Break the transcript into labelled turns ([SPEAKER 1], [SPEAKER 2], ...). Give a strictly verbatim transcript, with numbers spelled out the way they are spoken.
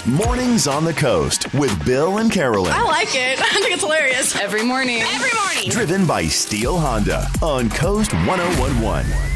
[SPEAKER 1] Mornings on the Coast with Bill and Carolyn.
[SPEAKER 2] I like it. I think it's hilarious.
[SPEAKER 3] Every morning.
[SPEAKER 2] Every morning.
[SPEAKER 1] Driven by Steel Honda on Coast one oh one one.